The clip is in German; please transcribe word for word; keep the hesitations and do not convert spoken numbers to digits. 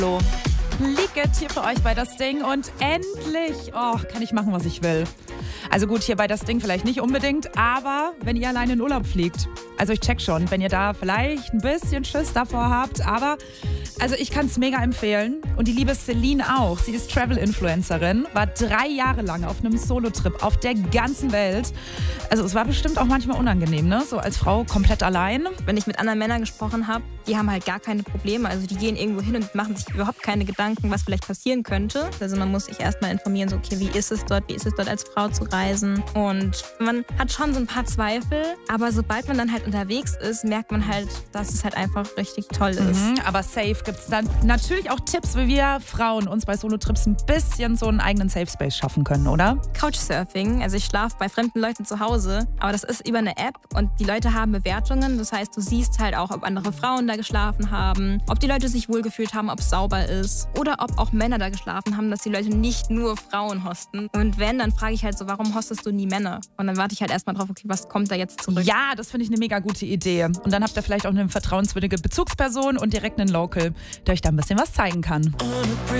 Hallo. Liegt hier für euch bei Das Ding und endlich, oh, kann ich machen, was ich will. Also gut, hier bei Das Ding vielleicht nicht unbedingt, aber wenn ihr alleine in Urlaub fliegt, also ich check schon, wenn ihr da vielleicht ein bisschen Schiss davor habt, aber also ich kann es mega empfehlen und die liebe Celine auch. Sie ist Travel-Influencerin, war drei Jahre lang auf einem Solo-Trip auf der ganzen Welt. Also es war bestimmt auch manchmal unangenehm, ne? So als Frau komplett allein. Wenn ich mit anderen Männern gesprochen habe, die haben halt gar keine Probleme. Also die gehen irgendwo hin und machen sich überhaupt keine Gedanken, was vielleicht passieren könnte. Also man muss sich erstmal informieren, so okay, wie ist es dort, wie ist es dort als Frau zu reisen. Und man hat schon so ein paar Zweifel, aber sobald man dann halt unterwegs ist, merkt man halt, dass es halt einfach richtig toll ist. Mhm, aber safe gibt es dann natürlich auch Tipps, wie wir Frauen uns bei Solo-Trips ein bisschen so einen eigenen Safe Space schaffen können, oder? Couchsurfing, also ich schlafe bei fremden Leuten zu Hause, aber das ist über eine App und die Leute haben Bewertungen. Das heißt, du siehst halt auch, ob andere Frauen da geschlafen haben, ob die Leute sich wohlgefühlt haben, ob es sauber ist oder ob auch Männer da geschlafen haben, dass die Leute nicht nur Frauen hosten. Und wenn, dann frage ich halt so, warum hostest du nie Männer? Und dann warte ich halt erstmal drauf, okay, was kommt da jetzt zurück? Ja, das finde ich eine mega gute Idee. Und dann habt ihr vielleicht auch eine vertrauenswürdige Bezugsperson und direkt einen Local, der euch da ein bisschen was zeigen kann.